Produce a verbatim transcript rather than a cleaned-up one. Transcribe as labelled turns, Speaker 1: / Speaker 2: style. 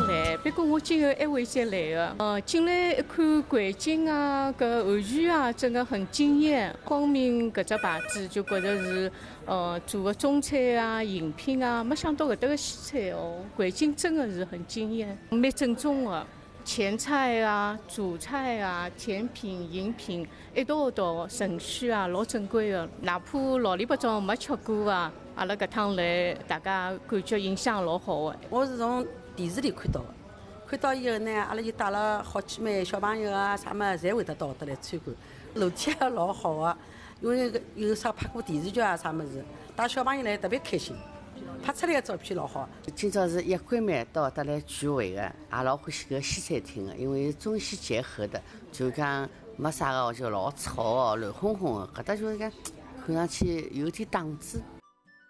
Speaker 1: 来，不过我今后还会再来的。呃，进来一看环境啊，搿后厨啊，真的很惊艳。光明搿只牌子就觉着是呃做个中餐啊、饮品啊，没想到搿搭个西餐哦，环境真的是很惊艳，蛮正宗的。前菜啊、主菜啊、甜品、饮品一道一道程序啊，老正规的。哪怕老里八早没吃过啊，阿拉搿趟来，大家感觉印象老好的。
Speaker 2: 我是从电视里看到的，看到以后呢，阿拉就带了好几枚小朋友啊，啥么侪会得到得来参观。楼梯也老好的，因为有啥拍过电视剧啊啥么子，带小朋友来特别开心。拍出来的照片老好。
Speaker 3: 今朝是一闺蜜到搭来聚会的，也老欢喜搿西餐厅的，因为中西结合的，就讲没啥个就老吵哦，乱哄哄的，搿搭就是讲看上去有点档次。